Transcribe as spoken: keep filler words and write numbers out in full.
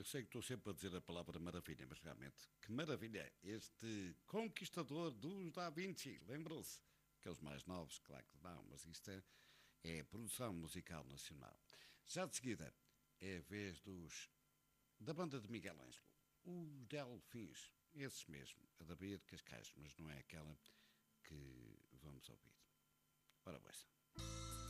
sei que estou sempre a dizer a palavra maravilha, mas realmente, que maravilha! Este conquistador dos Da Vinci, lembram-se? Aqueles mais novos, claro que não, mas isto é, é produção musical nacional. Já de seguida, é a vez dos da banda de Miguel Ângelo, os Delfins, esses mesmo, a da Baía de Cascais, mas não é aquela que vamos ouvir. Ora, boa.